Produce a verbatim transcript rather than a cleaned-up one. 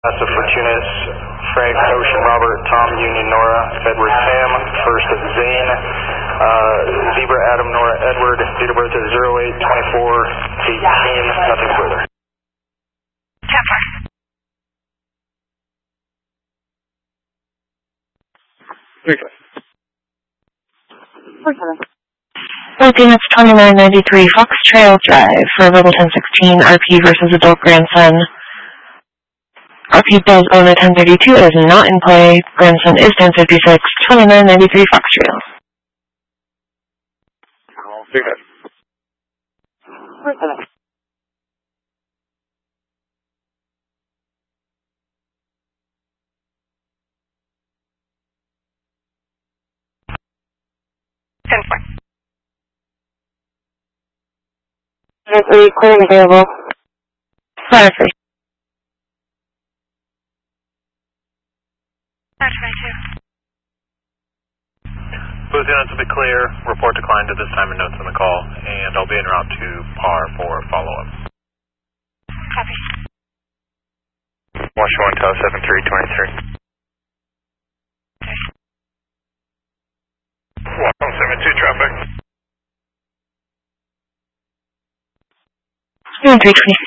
Massive Fortunas, Frank, Ocean, Robert, Tom, Union, Nora, Edward, Sam, First, Zane, uh, Zebra, Adam, Nora, Edward, date of birth is zero eight twenty-four eighteen, nothing further. fourteen, it's twenty-nine ninety-three Fox Trail Drive for level ten sixteen, R P versus adult grandson. R P does own a ten thirty-two, it is not in play. Grandson is ten fifty-six, twenty-nine ninety-three Fox Trail. ten four. Currently clearing available. Fire first. Lieutenant, to be clear, report declined at this time and notes on the call, and I'll be en route to P A R for follow-up. Copy. Washington, Tower seven three two three. Washington seven two traffic. seven three two